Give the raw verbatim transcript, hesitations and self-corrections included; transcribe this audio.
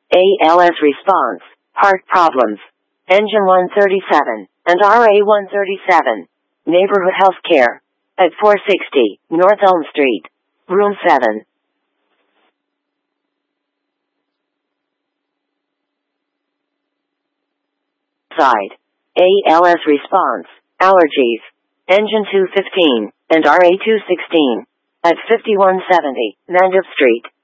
A L S response, heart problems. Engine one thirty-seven, and R A one thirty-seven. Neighborhood Health Care. At four sixty, North Elm Street. Room seven. Side. A L S response, allergies. Engine two fifteen, and R A two sixteen. At fifty-one seventy, Mandip Street.